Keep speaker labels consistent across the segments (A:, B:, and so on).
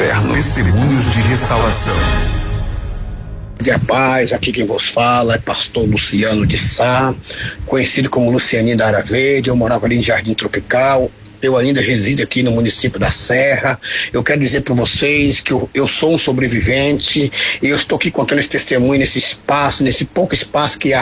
A: inferno. Testemunhos de restauração.
B: De paz, aqui quem vos fala é pastor Luciano de Sá, conhecido como Lucianinho da Área Verde. Eu morava ali em Jardim Tropical. Eu ainda resido aqui no município da Serra. Eu quero dizer para vocês que eu sou um sobrevivente e eu estou aqui contando esse testemunho nesse espaço, nesse pouco espaço que a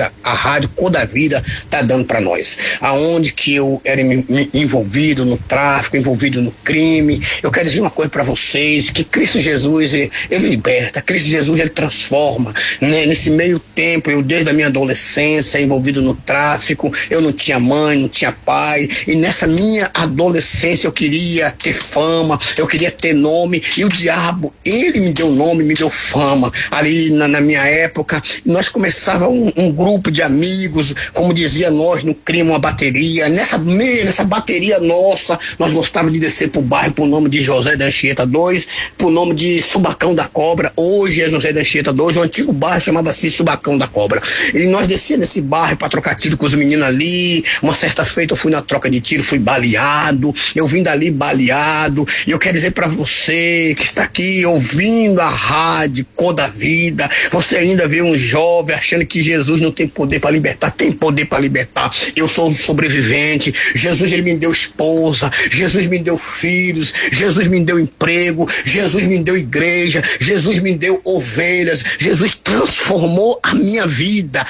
B: rádio Cor da Vida está dando para nós. Aonde que eu era envolvido no tráfico, envolvido no crime. Eu quero dizer uma coisa para vocês, que Cristo Jesus, ele liberta, Cristo Jesus, ele transforma, né? Nesse meio tempo, eu desde a minha adolescência, envolvido no tráfico, eu não tinha mãe, não tinha pai, e nessa minha adolescência eu queria ter fama, eu queria ter nome, e o diabo, ele me deu nome, me deu fama. Ali na minha época, nós começávamos um grupo de amigos, como dizia nós no crime, uma bateria. Nessa bateria nossa, nós gostávamos de descer pro bairro por nome de José da Anchieta 2, por nome de Subacão da Cobra. Hoje é José da Anchieta 2, o antigo bairro chamava-se Subacão da Cobra. E nós descíamos nesse bairro para trocar tiro com os meninos ali. Uma certa feita eu fui na troca de tiro, fui baleado, eu vim dali baleado, e eu quero dizer para você que está aqui ouvindo a rádio Cor da Vida, você ainda vê um jovem achando que Jesus não tem poder para libertar. Tem poder para libertar. Eu sou um sobrevivente. Jesus, ele me deu esposa, Jesus me deu filhos, Jesus me deu emprego, Jesus me deu igreja, Jesus me deu ovelhas. Jesus transformou a minha vida.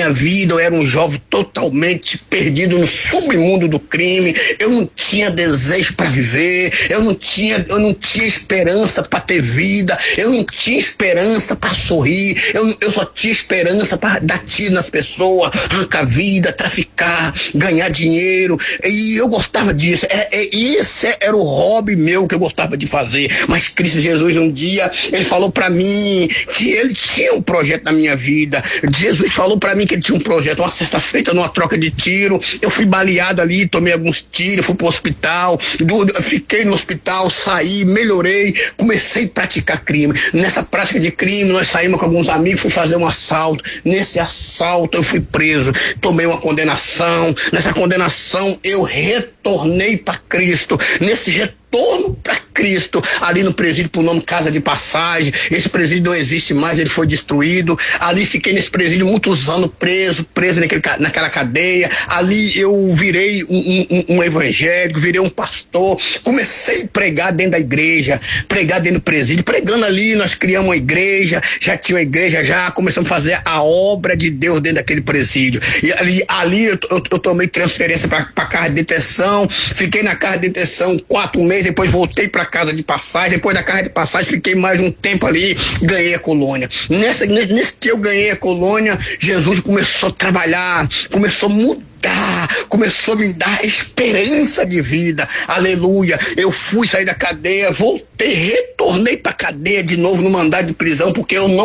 B: Eu era um jovem totalmente perdido no submundo do crime. Eu não tinha desejo para viver, eu não tinha esperança para ter vida, eu não tinha esperança para sorrir, eu só tinha esperança para dar tiro nas pessoas, arrancar vida, traficar, ganhar dinheiro, e eu gostava disso. Esse era o hobby meu que eu gostava de fazer. Mas Cristo Jesus um dia, ele falou para mim que ele tinha um projeto na minha vida. Jesus falou para mim que ele tinha um projeto. Uma certa feita, numa troca de tiro, eu fui baleado ali, tomei alguns tiros, fui pro hospital, fiquei no hospital, saí, melhorei, comecei a praticar crime. Nessa prática de crime, nós saímos com alguns amigos, fui fazer um assalto. Nesse assalto eu fui preso, tomei uma condenação. Nessa condenação eu retornei para Cristo. Nesse retorno para Cristo, ali no presídio por nome Casa de Passagem, esse presídio não existe mais, ele foi destruído. Ali fiquei nesse presídio muitos anos preso naquela cadeia. Ali eu virei um evangélico, virei um pastor, comecei a pregar dentro da igreja, pregar dentro do presídio. Pregando ali, nós criamos uma igreja, já tinha uma igreja, já começamos a fazer a obra de Deus dentro daquele presídio. E ali eu tomei transferência para casa de detenção, fiquei na casa de detenção 4 meses, depois voltei para casa de passagem. Depois da casa de passagem fiquei mais um tempo ali, ganhei a colônia. Nesse que eu ganhei a colônia, Jesus começou a trabalhar, começou a mudar, começou a me dar esperança de vida. Aleluia. Eu fui sair da cadeia, voltei, retornei pra cadeia de novo no mandado de prisão, porque eu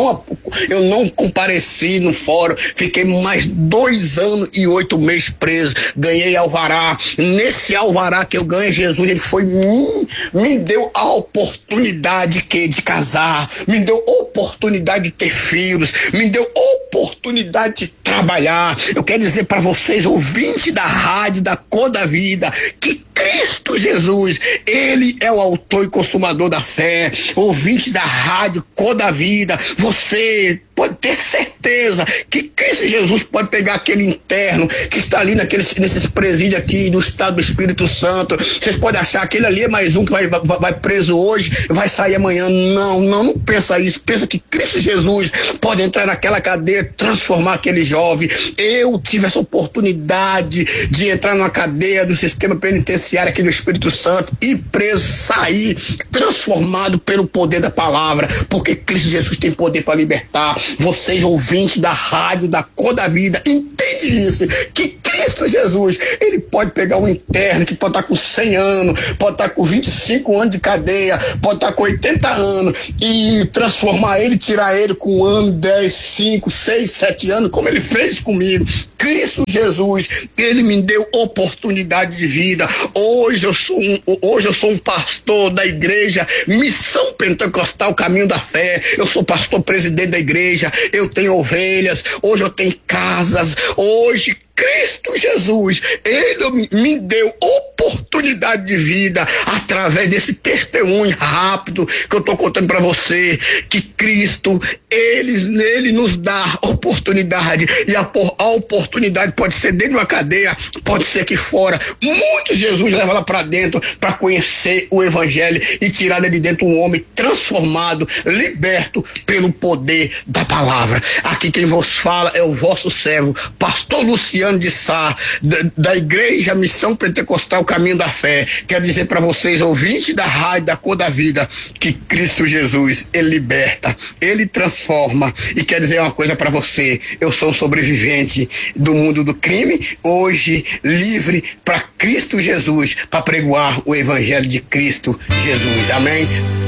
B: não compareci no fórum. Fiquei mais 2 anos e 8 meses preso. Ganhei alvará. Nesse alvará que eu ganhei, Jesus, ele foi me deu a oportunidade de casar, me deu oportunidade de ter filhos, me deu oportunidade de trabalhar. Eu quero dizer para vocês, ouvintes da rádio da Cor da Vida, que Cristo Jesus, ele é o autor e consumador da fé. Ouvinte da rádio Cor da Vida, você pode ter certeza que Cristo Jesus pode pegar aquele interno que está ali nesses presídios aqui do estado do Espírito Santo. Vocês podem achar que aquele ali é mais um que vai preso hoje, vai sair amanhã. Não pensa isso. Pensa que Cristo Jesus pode entrar naquela cadeia, transformar aquele jovem. Eu tive essa oportunidade de entrar numa cadeia do sistema penitenciário aqui do Espírito Santo e preso, sair transformado pelo poder da palavra, porque Cristo Jesus tem poder para libertar. Vocês, ouvintes da rádio da Cor da Vida, entende isso, que Cristo Jesus, ele pode pegar um interno que pode estar com 100 anos, pode estar com 25 anos de cadeia, pode estar com 80 anos e transformar ele, tirar ele com 1 ano, 10, 5, 6, 7 anos, como ele fez comigo. Cristo Jesus, ele me deu oportunidade de vida. Hoje eu sou um pastor da igreja Missão Pentecostal Caminho da Fé. Eu sou pastor presidente da igreja, eu tenho ovelhas, hoje eu tenho casas, hoje Cristo Jesus, Ele me deu oportunidade de vida através desse testemunho rápido que eu estou contando para você, que Cristo, Ele nos dá oportunidade, e a oportunidade pode ser dentro de uma cadeia, pode ser aqui fora. Muitos Jesus leva lá para dentro para conhecer o Evangelho e tirar de dentro um homem transformado, liberto pelo poder da palavra. Aqui quem vos fala é o vosso servo, pastor Luciano de Sá, da Igreja Missão Pentecostal Caminho da Fé. Quero dizer para vocês, ouvintes da rádio da Cor da Vida, que Cristo Jesus, Ele liberta, Ele transforma. E quero dizer uma coisa para você: eu sou sobrevivente do mundo do crime, hoje livre para Cristo Jesus, para pregoar o Evangelho de Cristo Jesus. Amém?